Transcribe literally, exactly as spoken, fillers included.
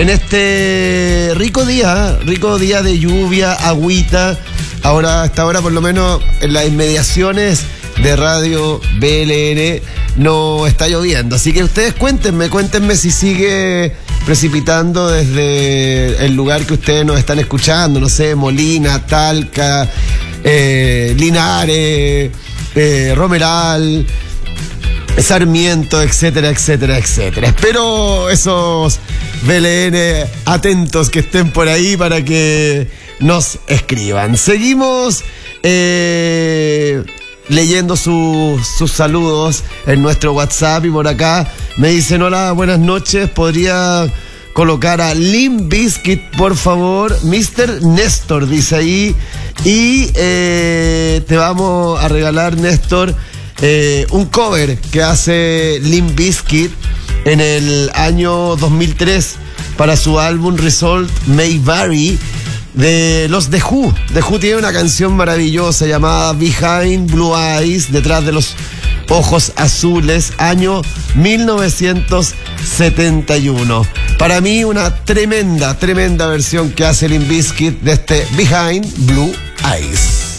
en este rico día, rico día de lluvia, agüita. Ahora, hasta ahora por lo menos en las inmediaciones de Radio B L N no está lloviendo. Así que ustedes cuéntenme, cuéntenme si sigue precipitando desde el lugar que ustedes nos están escuchando, no sé, Molina, Talca, eh, Linares, eh, Romeral, Sarmiento, etcétera, etcétera, etcétera. Espero esos B L N atentos que estén por ahí para que nos escriban. Seguimos eh, leyendo su, sus saludos en nuestro WhatsApp, y por acá me dicen: hola, buenas noches, ¿podría colocar a Limp Bizkit, por favor? mister Néstor dice ahí, y eh, te vamos a regalar, Néstor, eh, un cover que hace Limp Bizkit en el año dos mil tres para su álbum Result May Vary, de los The Who. The Who tiene una canción maravillosa llamada Behind Blue Eyes, detrás de los ojos azules, año mil novecientos setenta y uno. Para mí una tremenda, tremenda versión que hace Limp Bizkit de este Behind Blue Eyes.